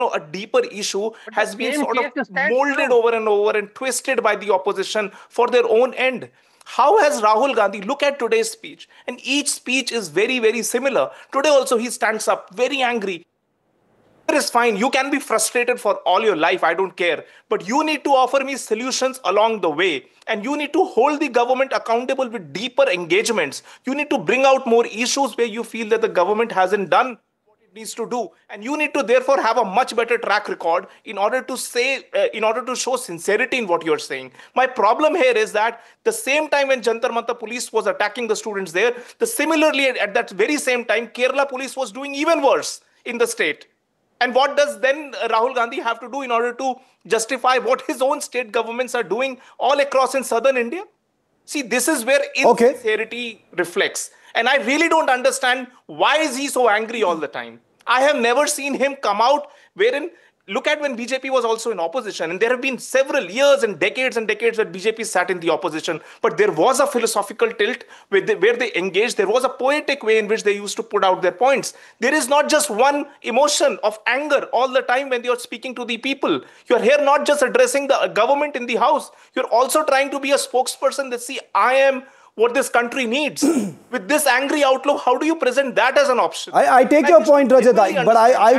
a deeper issue But the has been same sort of case stands molded now. over and over and twisted by the opposition for their own end. How has Rahul Gandhi, look at today's speech, and each speech is very, very similar. Today also he stands up very angry. Is fine. You can be frustrated for all your life. I don't care. But you need to offer me solutions along the way. And you need to hold the government accountable with deeper engagements. You need to bring out more issues where you feel that the government hasn't done what it needs to do. And you need to therefore have a much better track record in order to in order to show sincerity in what you're saying. My problem here is that the same time when Jantar Mantar police was attacking the students there, similarly at that very same time, Kerala police was doing even worse in the state. And what does then Rahul Gandhi have to do in order to justify what his own state governments are doing all across in southern India? See, this is where Okay. insincerity reflects. And I really don't understand why is he so angry all the time. I have never seen him come out wherein, look at when BJP was also in opposition, and there have been several years and decades that BJP sat in the opposition, but there was a philosophical tilt where they engaged. There was a poetic way in which they used to put out their points. There is not just one emotion of anger all the time when you're speaking to the people. You're here not just addressing the government in the house, you're also trying to be a spokesperson that, see, I am what this country needs. With this angry outlook, how do you present that as an option? I take your point, Rajat, but I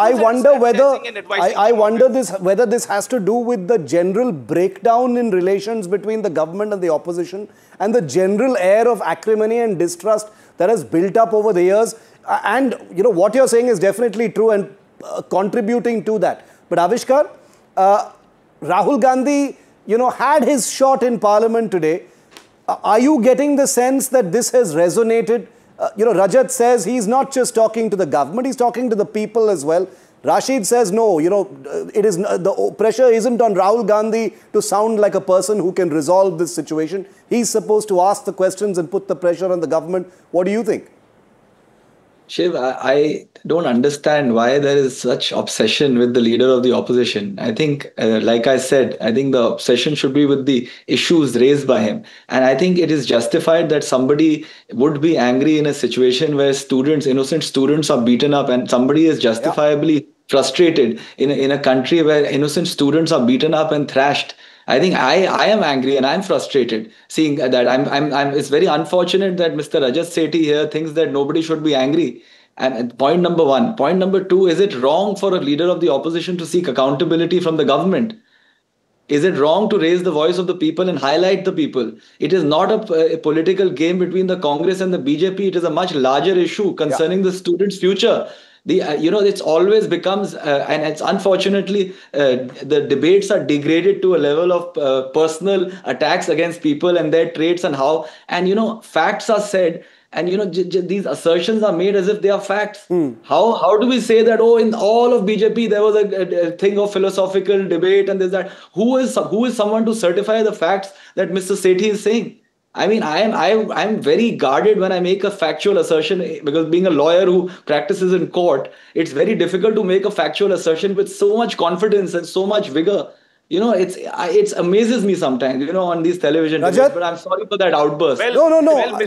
wonder whether this has to do with the general breakdown in relations between the government and the opposition, and the general air of acrimony and distrust that has built up over the years. And what you're saying is definitely true and contributing to that. But Avishkar, Rahul Gandhi, had his shot in Parliament today. Are you getting the sense that this has resonated? Rajat says he's not just talking to the government, he's talking to the people as well. Rashid says no, it is the pressure isn't on Rahul Gandhi to sound like a person who can resolve this situation. He's supposed to ask the questions and put the pressure on the government. What do you think? Shiv, I don't understand why there is such obsession with the leader of the opposition. I think, like I said, I think the obsession should be with the issues raised by him. And I think it is justified that somebody would be angry in a situation where innocent students are beaten up, and somebody is justifiably frustrated in a country where innocent students are beaten up and thrashed. I think I am angry and I'm frustrated seeing that. It's very unfortunate that Mr. Rajat Sethi here thinks that nobody should be angry. And point number one. Point number two, is it wrong for a leader of the opposition to seek accountability from the government? Is it wrong to raise the voice of the people and highlight the people? It is not a political game between the Congress and the BJP. It is a much larger issue concerning the students' future. It's always becomes, and it's unfortunately, the debates are degraded to a level of personal attacks against people and their traits and how, and facts are said. And these assertions are made as if they are facts. How do we say that? Oh, in all of BJP there was a thing of philosophical debate and there's that. Who is someone to certify the facts that Mr. Sethi is saying? I mean, I'm very guarded when I make a factual assertion, because being a lawyer who practices in court, it's very difficult to make a factual assertion with so much confidence and so much vigor. It amazes me sometimes, on these television debates, but I'm sorry for that outburst. No.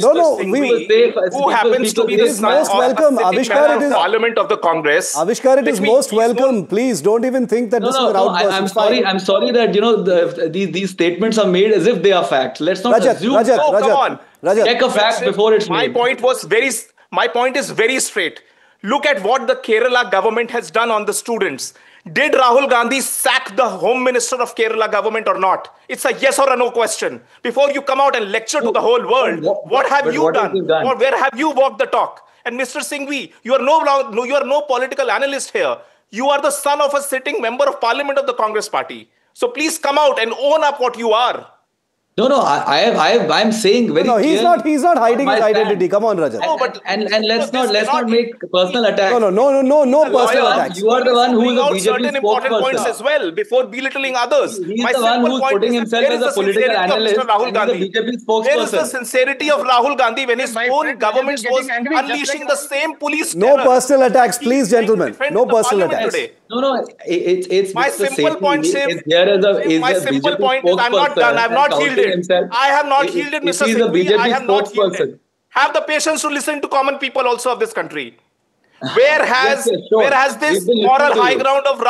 Who happens to be the most welcome. Avishkar, it is Parliament of the Congress. Avishkar, it is most welcome. Please don't even think that this is an outburst. I'm sorry that these statements are made as if they are facts. Let's not assume. Come on. Check a fact before it's made. My point is very straight. Look at what the Kerala government has done on the students. Did Rahul Gandhi sack the Home Minister of Kerala government or not? It's a yes or a no question. Before you come out and lecture to the whole world, what have you done? Or where have you walked the talk? And Mr. Singhvi, you are no political analyst here. You are the son of a sitting member of Parliament of the Congress Party. So please come out and own up what you are. No, I'm saying very clearly. He's not hiding his identity. Come on, Rajat. No, but let's not make personal attacks. No personal attacks. You are the one who is a BJP certain important points as well before belittling others. He's the one who's putting himself as a political analyst and the BJP spokesperson. Where is the sincerity of Rahul Gandhi when his own government was unleashing the same police terror? No personal attacks, please, gentlemen. No personal attacks. No, it's my simple point, my simple point is I'm not done. I'm not yielded. I have not yielded, Mr. Singhvi. I have not yielded. Have the patience to listen to common people also of this country. Where Yes, has yes, sure. where has We've this been listening moral to high you. ground of